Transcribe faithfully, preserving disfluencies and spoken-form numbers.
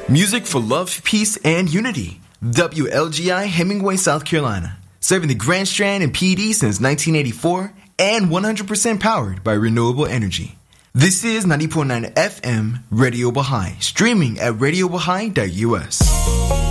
Music for love, peace, and unity. W L G I Hemingway, South Carolina. Serving the Grand Strand and P D since nineteen eighty-four and one hundred percent powered by renewable energy. This is ninety point nine F M Radio Baha'i, streaming at radio baha'i dot U S.